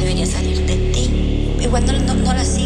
debería salir de ti. Igual no la sigas.